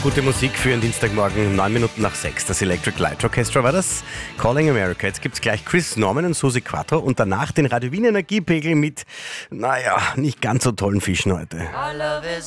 Gute Musik für einen Dienstagmorgen, 9 Minuten nach 6. Das Electric Light Orchestra war das. Calling America. Jetzt gibt's gleich Chris Norman und Susi Quattro und danach den Radio Wien Energiepegel mit, nicht ganz so tollen Fischen heute.